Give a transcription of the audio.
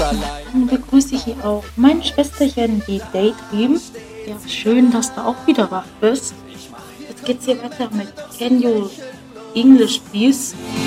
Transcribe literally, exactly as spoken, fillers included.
Dann begrüße ich hier auch mein Schwesterchen, die Daydream. Ja, schön, dass du auch wieder wach bist. Jetzt geht's hier weiter mit Can You English Please?